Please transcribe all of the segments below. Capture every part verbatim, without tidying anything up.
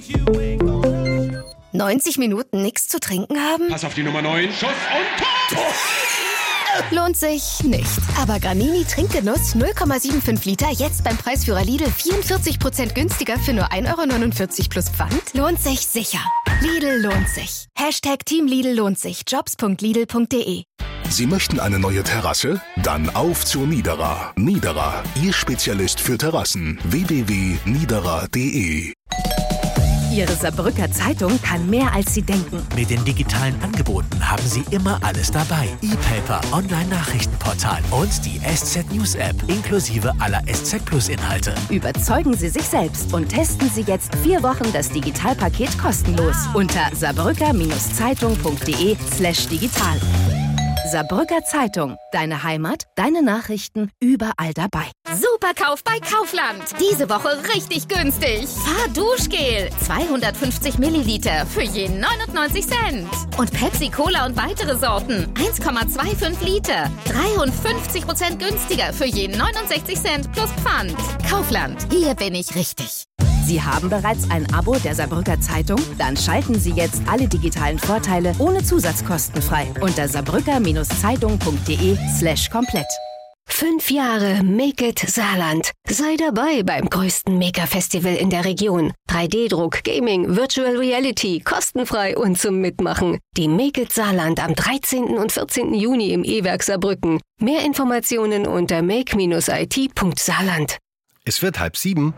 neunzig Minuten nichts zu trinken haben? Pass auf die Nummer neun. Schuss und Tor! Lohnt sich nicht. Aber Gramini Trinkgenuss null Komma fünfundsiebzig Liter jetzt beim Preisführer Lidl vierundvierzig Prozent günstiger für nur ein Euro neunundvierzig plus Pfand? Lohnt sich sicher. Lidl lohnt sich. Hashtag Team Lidl lohnt sich. jobs punkt lidl punkt de. Sie möchten eine neue Terrasse? Dann auf zu Niederer. Niederer, Ihr Spezialist für Terrassen. w w w punkt niederer punkt de. Ihre Saarbrücker Zeitung kann mehr, als Sie denken. Mit den digitalen Angeboten haben Sie immer alles dabei. E-Paper, Online-Nachrichtenportal und die S Z News App inklusive aller S Z Plus Inhalte. Überzeugen Sie sich selbst und testen Sie jetzt vier Wochen das Digitalpaket kostenlos unter saarbrücker-zeitung punkt de slash digital. Saarbrücker Zeitung. Deine Heimat, deine Nachrichten, überall dabei. Superkauf bei Kaufland. Diese Woche richtig günstig. Fahrduschgel. zweihundertfünfzig Milliliter für je neunundneunzig Cent. Und Pepsi Cola und weitere Sorten. eins Komma fünfundzwanzig Liter. dreiundfünfzig Prozent günstiger für je neunundsechzig Cent plus Pfand. Kaufland. Hier bin ich richtig. Sie haben bereits ein Abo der Saarbrücker Zeitung? Dann schalten Sie jetzt alle digitalen Vorteile ohne Zusatzkosten frei unter saarbrücker-zeitung punkt de slash komplett. Fünf Jahre Make It Saarland. Sei dabei beim größten Maker-Festival in der Region. drei D Druck, Gaming, Virtual Reality, kostenfrei und zum Mitmachen. Die Make It Saarland am dreizehnten und vierzehnten Juni im E-Werk Saarbrücken. Mehr Informationen unter make Bindestrich I T Punkt saarland. Es wird halb sieben.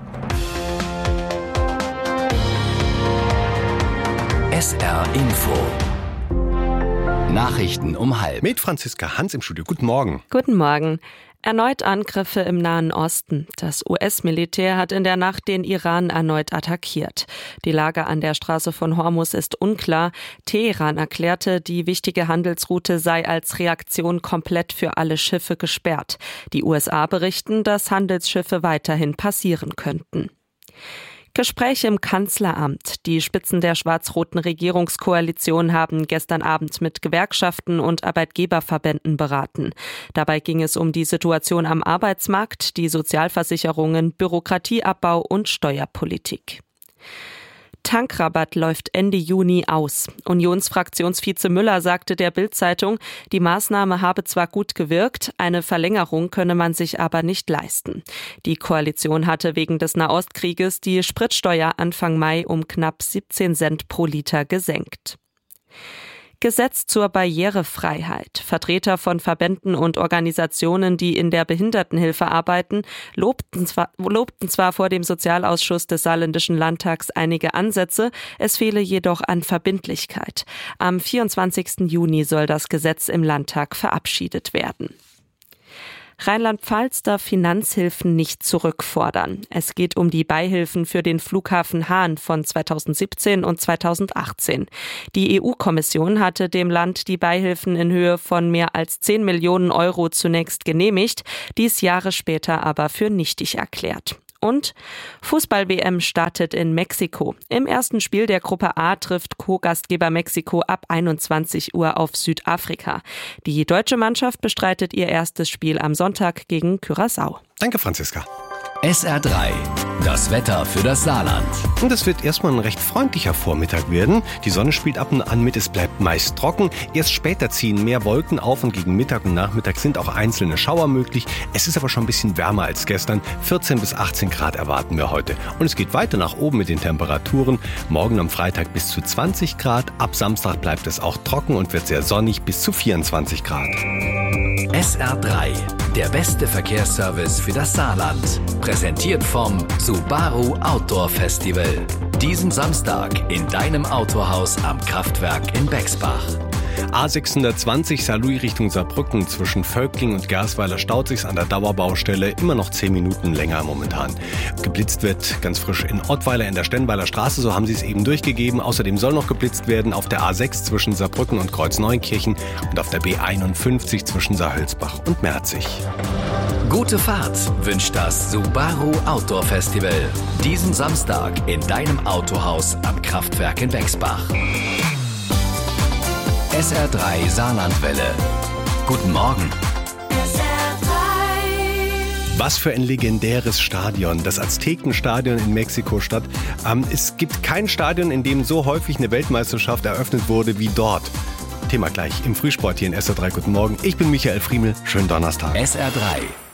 S R Info. Nachrichten um halb. Mit Franziska Hans im Studio. Guten Morgen. Guten Morgen. Erneut Angriffe im Nahen Osten. Das U S-Militär hat in der Nacht den Iran erneut attackiert. Die Lage an der Straße von Hormuz ist unklar. Teheran erklärte, die wichtige Handelsroute sei als Reaktion komplett für alle Schiffe gesperrt. Die U S A berichten, dass Handelsschiffe weiterhin passieren könnten. Gespräche im Kanzleramt. Die Spitzen der schwarz-roten Regierungskoalition haben gestern Abend mit Gewerkschaften und Arbeitgeberverbänden beraten. Dabei ging es um die Situation am Arbeitsmarkt, die Sozialversicherungen, Bürokratieabbau und Steuerpolitik. Tankrabatt läuft Ende Juni aus. Unionsfraktionsvize Müller sagte der Bild-Zeitung, die Maßnahme habe zwar gut gewirkt, eine Verlängerung könne man sich aber nicht leisten. Die Koalition hatte wegen des Nahostkrieges die Spritsteuer Anfang Mai um knapp siebzehn Cent pro Liter gesenkt. Gesetz zur Barrierefreiheit. Vertreter von Verbänden und Organisationen, die in der Behindertenhilfe arbeiten, lobten zwar, lobten zwar vor dem Sozialausschuss des Saarländischen Landtags einige Ansätze, es fehle jedoch an Verbindlichkeit. Am vierundzwanzigsten Juni soll das Gesetz im Landtag verabschiedet werden. Rheinland-Pfalz darf Finanzhilfen nicht zurückfordern. Es geht um die Beihilfen für den Flughafen Hahn von zweitausendsiebzehn und zweitausendachtzehn. Die E U-Kommission hatte dem Land die Beihilfen in Höhe von mehr als zehn Millionen Euro zunächst genehmigt, dies Jahre später aber für nichtig erklärt. Und Fußball-W M startet in Mexiko. Im ersten Spiel der Gruppe A trifft Co-Gastgeber Mexiko ab einundzwanzig Uhr auf Südafrika. Die deutsche Mannschaft bestreitet ihr erstes Spiel am Sonntag gegen Curaçao. Danke, Franziska. S R drei. Das Wetter für das Saarland. Und es wird erstmal ein recht freundlicher Vormittag werden. Die Sonne spielt ab und an mit, es bleibt meist trocken. Erst später ziehen mehr Wolken auf und gegen Mittag und Nachmittag sind auch einzelne Schauer möglich. Es ist aber schon ein bisschen wärmer als gestern. vierzehn bis achtzehn Grad erwarten wir heute. Und es geht weiter nach oben mit den Temperaturen. Morgen am Freitag bis zu zwanzig Grad. Ab Samstag bleibt es auch trocken und wird sehr sonnig bis zu vierundzwanzig Grad. S R drei. Der beste Verkehrsservice für das Saarland. Präsentiert vom Subaru Outdoor Festival. Diesen Samstag in deinem Autohaus am Kraftwerk in Bexbach. A sechshundertzwanzig Saarlouis Richtung Saarbrücken zwischen Völkling und Gersweiler staut sich's an der Dauerbaustelle immer noch zehn Minuten länger momentan. Geblitzt wird ganz frisch in Ottweiler in der Stenweiler Straße, so haben sie es eben durchgegeben. Außerdem soll noch geblitzt werden auf der A sechs zwischen Saarbrücken und Kreuzneunkirchen und auf der B einundfünfzig zwischen Saarhölzbach und Merzig. Gute Fahrt wünscht das Subaru Outdoor Festival. Diesen Samstag in deinem Autohaus am Kraftwerk in Bexbach. S R drei Saarlandwelle. Guten Morgen. S R drei. Was für ein legendäres Stadion, das Aztekenstadion in Mexiko-Stadt. Ähm, es gibt kein Stadion, in dem so häufig eine Weltmeisterschaft eröffnet wurde wie dort. Thema gleich im Frühsport hier in S R drei. Guten Morgen, ich bin Michael Friemel. Schönen Donnerstag. S R drei.